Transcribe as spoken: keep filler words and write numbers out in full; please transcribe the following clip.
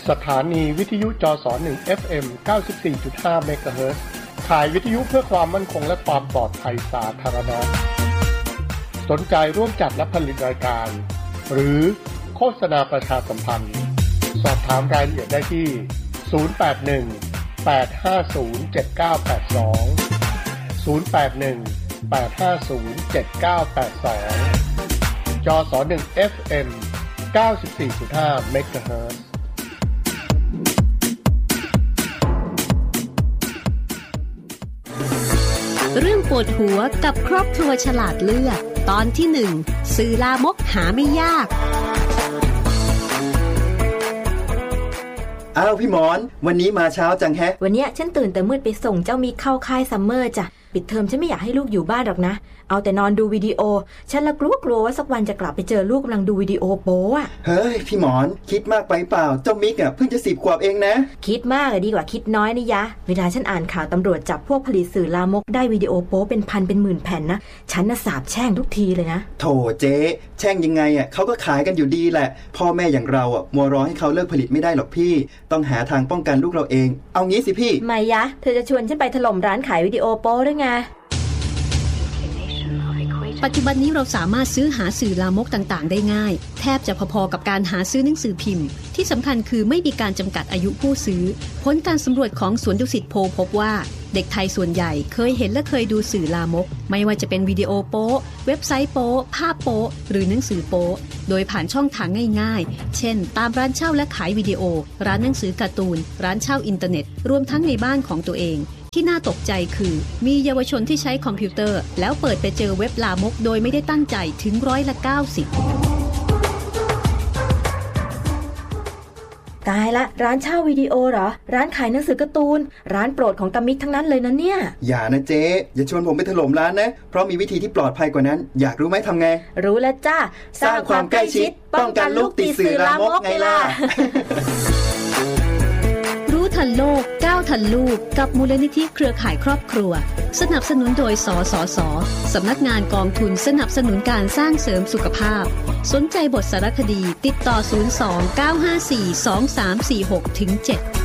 สถานีวิทยุจสหนึ่ง เอฟ เอ็ม เก้าสิบสี่จุดห้า เมกะเฮิรตซ์ขายวิทยุเพื่อความมั่นคงและความปลอดภัยสาธารณะสนใจร่วมจัดและผลิตรายการหรือโฆษณาประชาสัมพันธ์สอบถามรายละเอียดได้ที่ศูนย์ แปด หนึ่ง แปด ห้า ศูนย์ เจ็ด เก้า แปด สองศูนย์ แปด หนึ่ง แปด ห้า ศูนย์ เจ็ด เก้า แปด สองจสหนึ่ง เอฟ เอ็ม เก้าสิบสี่จุดห้า เมกะเฮิรตซ์เรื่องปวดหัวกับครอบครัวฉลาดเลือกตอนที่หนึ่งสื่อลามกหาไม่ยากอ้าวพี่หมอนวันนี้มาเช้าจังแฮะวันนี้ฉันตื่นแต่มืดไปส่งเจ้ามิกเข้าค่ายซัมเมอร์จ้ะปิดเทอมฉันไม่อยากให้ลูกอยู่บ้านหรอกนะเอาแต่นอนดูวิดีโอฉันละกลัวกลัวว่าสักวันจะกลับไปเจอลูกกำลังดูวิดีโอโป๊อ่ะเฮ้ยพี่หมอนคิดมากไปเปล่าเจ้ามิกอ่ะเพิ่งจะสิบขวบเองนะคิดมากเลยดีกว่าคิดน้อยนี่ยะเวลาฉันอ่านข่าวตำรวจจับพวกผลิตสื่อลามกได้วิดีโอโป๊เป็นพันเป็นหมื่นแผ่นนะฉันน่ะสาบแช่งทุกทีเลยนะโถเจ๊แช่งยังไงอ่ะเขาก็ขายกันอยู่ดีแหละพ่อแม่อย่างเราอ่ะมัวรอให้เขาเลิกผลิตไม่ได้หรอกพี่ต้องหาทางป้องกันลูกเราเองเอางี้สิพี่ไม่ยะเธอจะชวนฉันไปถล่มร้านขายวิดีโอโป๊หรือไงปัจจุบันนี้เราสามารถซื้อหาสื่อลามกต่างๆได้ง่ายแทบจะพอๆกับการหาซื้อหนังสือพิมพ์ที่สำคัญคือไม่มีการจำกัดอายุผู้ซื้อผลการสำรวจของสวนดุสิตโพลพบว่าเด็กไทยส่วนใหญ่เคยเห็นและเคยดูสื่อลามกไม่ว่าจะเป็นวิดีโอโป๊เว็บไซต์โป๊ภาพโป๊หรือหนังสือโป๊โดยผ่านช่องทางง่ายๆเช่นตามร้านเช่าและขายวิดีโอร้านหนังสือการ์ตูนร้านเช่าอินเทอร์เน็ตรวมทั้งในบ้านของตัวเองที่น่าตกใจคือมีเยาวชนที่ใช้คอมพิวเตอร์แล้วเปิดไปเจอเว็บลามกโดยไม่ได้ตั้งใจถึงร้อยละเก้าสิบตายละร้านเช่าวิดีโอเหรอร้านขายหนังสือการ์ตูนร้านโปรดของตามิกทั้งนั้นเลยนะเนี่ยอย่านะเจ๊อย่าชวนผมไปถล่มร้านนะเพราะมีวิธีที่ปลอดภัยกว่านั้นอยากรู้ไหมทำไงรู้แล้วจ้าสร้างความใกล้ชิดป้องกันลูกติดสื่อลามกไงล่ะรู้ทันโลกก้าวทันลูกกับมูลนิธิเครือข่ายครอบครัวสนับสนุนโดยสสส.สำนักงานกองทุนสนับสนุนการสร้างเสริมสุขภาพสนใจบทสารคดีติดต่อศูนย์ สอง เก้า ห้า สี่ สอง สาม สี่ หก ถึง เจ็ด